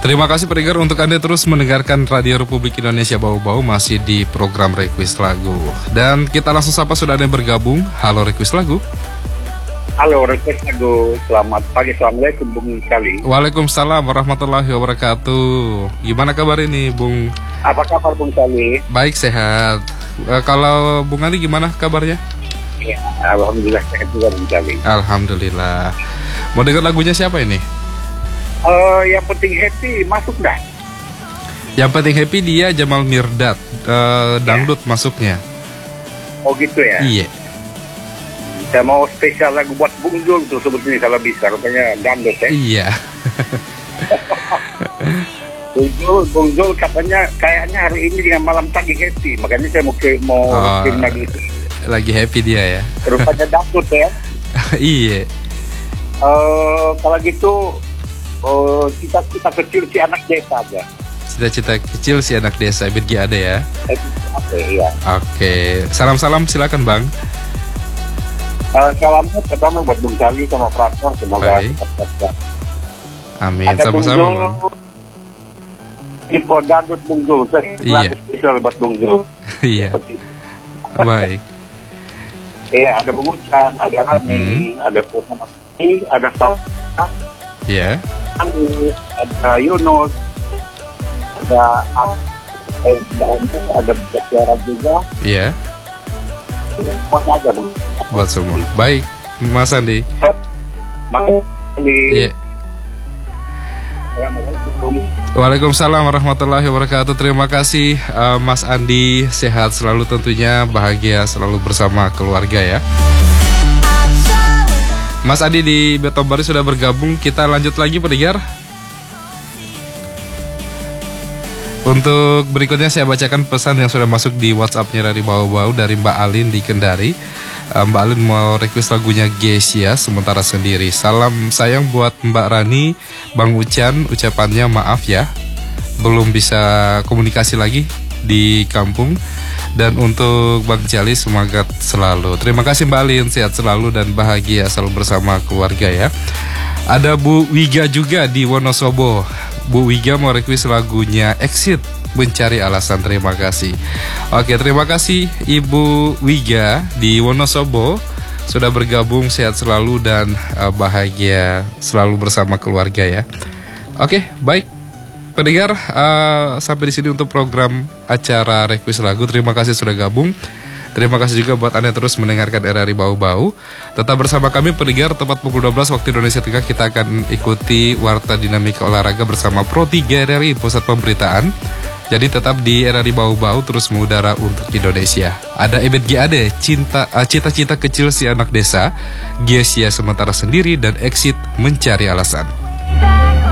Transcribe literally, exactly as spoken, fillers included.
Terima kasih pendengar untuk Anda terus mendengarkan Radio Republik Indonesia Bau-Bau masih di program Request Lagu. Dan kita langsung sapa sudah ada yang bergabung. Halo Request Lagu. Halo Request Lagu, selamat pagi, assalamualaikum Bung Sali. Waalaikumsalam warahmatullahi wabarakatuh. Gimana kabar ini Bung? Apa kabar Bung Sali? Baik, sehat. Uh, kalau Bung Ali gimana kabarnya? Ya, alhamdulillah sehat juga Bung Sali. Alhamdulillah. Mau dengar lagunya siapa ini? Uh, yang penting happy, masuk dah. Yang penting happy dia Jamal Mirdad, uh, dangdut ya. Masuknya. Oh gitu ya? Iya. Saya mau spesial lagu buat Bung Zul tuh sebetulnya kalau bisa, katanya dangdut ya. Iya. Bung Zul, Bung Zul katanya kayaknya hari ini dengan malam tadi happy, makanya saya mau ke, mau oh, kirim lagi. Lagi happy dia ya. Rupanya dangdut ya. Iya. Uh, kalau gitu. Oh, cita-cita kecil si anak desa aja. Cita-cita kecil si anak desa, B G ada ya? Oke, iya. Oke, salam-salam silakan Bang. Uh, salamnya pertama buat Bung Sali sama Prator, semoga tetap sehat. Amin, ada sama-sama Bang. Info dangdut Bung Zul, iya. Spesial buat Bung Zul. Iya. Baik. Iya, ada Bung Ucan, ada Rani, hmm. ada Purna, ada Salsa. Iya. Ada Yunus, ada ada Buktiara juga. Iya. Semuanya aja Bang. Buat semua. Baik, Mas Andi. Mas Andi. Iya. Waalaikumsalam warahmatullahi wabarakatuh. Terima kasih uh, Mas Andi, sehat selalu tentunya, bahagia selalu bersama keluarga ya. Mas Adi di Betobari sudah bergabung. Kita lanjut lagi pendengar. Untuk berikutnya saya bacakan pesan yang sudah masuk di WhatsApp-nya dari Bau-Bau dari Mbak Alin di Kendari. Mbak Alin mau request lagunya Gesia Sementara Sendiri. Salam sayang buat Mbak Rani, Bang Ucan. Ucapannya maaf ya, belum bisa komunikasi lagi di kampung. Dan untuk Bang Jali, semangat selalu. Terima kasih Mbak Alin, sehat selalu dan bahagia selalu bersama keluarga ya. Ada Bu Wiga juga di Wonosobo. Bu Wiga mau request lagunya Exit, Mencari Alasan. Terima kasih. Oke, terima kasih Ibu Wiga di Wonosobo. Sudah bergabung, sehat selalu dan uh, bahagia selalu bersama keluarga ya. Oke, baik. Pendengar, uh, sampai di sini untuk program acara Request Lagu. Terima kasih sudah gabung. Terima kasih juga buat Anda terus mendengarkan R R I Bau-Bau. Tetap bersama kami pendengar, tepat pukul dua belas waktu Indonesia Tengah kita akan ikuti Warta Dinamika Olahraga bersama Pro tiga R R I Pusat Pemberitaan. Jadi tetap di R R I Bau-Bau terus mengudara untuk Indonesia. Ada Ebet G A D, cinta uh, cita-cita kecil si anak desa, Gesia Sementara Sendiri dan Exit Mencari Alasan.